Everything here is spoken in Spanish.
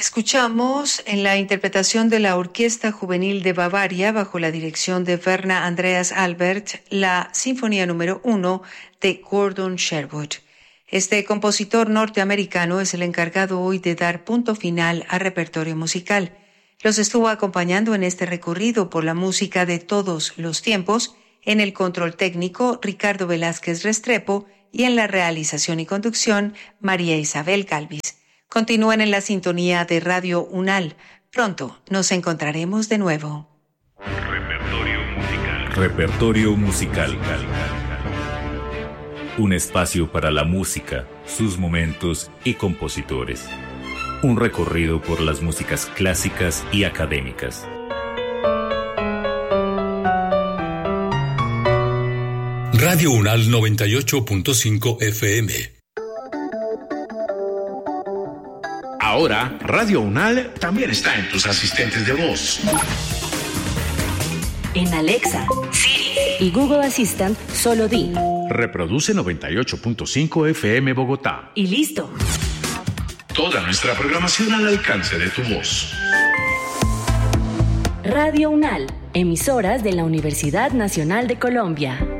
Escuchamos en la interpretación de la Orquesta Juvenil de Bavaria bajo la dirección de Werner Andreas Albert, la Sinfonía número 1 de Gordon Sherwood. Este compositor norteamericano es el encargado hoy de dar punto final al repertorio musical. Los estuvo acompañando en este recorrido por la música de todos los tiempos, en el control técnico Ricardo Velázquez Restrepo y en la realización y conducción María Isabel Galvis. Continúan en la sintonía de Radio UNAL. Pronto nos encontraremos de nuevo. Repertorio musical. Un espacio para la música, sus momentos y compositores. Un recorrido por las músicas clásicas y académicas. Radio UNAL 98.5 FM. Ahora, Radio UNAL también está en tus asistentes de voz. En Alexa, Siri y Google Assistant, solo di: reproduce 98.5 FM Bogotá. Y listo. Toda nuestra programación al alcance de tu voz. Radio UNAL, emisoras de la Universidad Nacional de Colombia.